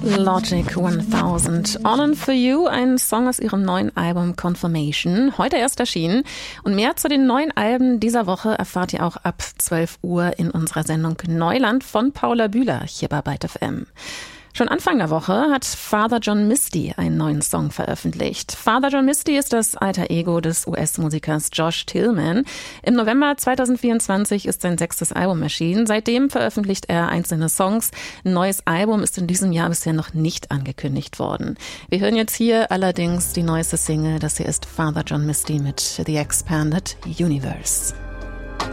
Logic 1000. All In For You, ein Song aus ihrem neuen Album Confirmation, heute erst erschienen. Und mehr zu den neuen Alben dieser Woche erfahrt ihr auch ab 12 Uhr in unserer Sendung Neuland von Paula Bühler hier bei Byte FM. Schon Anfang der Woche hat Father John Misty einen neuen Song veröffentlicht. Father John Misty ist das Alter Ego des US-Musikers Josh Tillman. Im November 2024 ist sein 6. Album erschienen. Seitdem veröffentlicht er einzelne Songs. Ein neues Album ist in diesem Jahr bisher noch nicht angekündigt worden. Wir hören jetzt hier allerdings die neueste Single. Das hier ist Father John Misty mit The Expanded Universe.